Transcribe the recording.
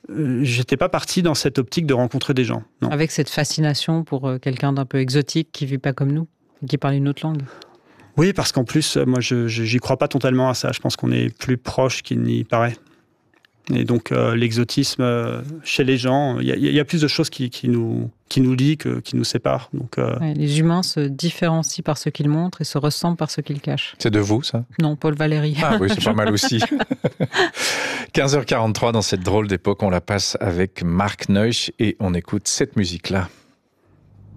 j'étais pas parti dans cette optique de rencontrer des gens. Non. Avec cette fascination pour quelqu'un d'un peu exotique qui vit pas comme nous, qui parle une autre langue. Oui, parce qu'en plus, moi, j'y crois pas totalement à ça. Je pense qu'on est plus proche qu'il n'y paraît. Et donc, l'exotisme chez les gens, il y a plus de choses qui nous lient que qui nous séparent. Donc, ouais, les humains se différencient par ce qu'ils montrent et se ressemblent par ce qu'ils cachent. C'est de vous, ça ? Non, Paul Valéry. Ah oui, c'est pas mal aussi. 15h43, dans cette drôle d'époque, on la passe avec Mark Neusch et on écoute cette musique-là.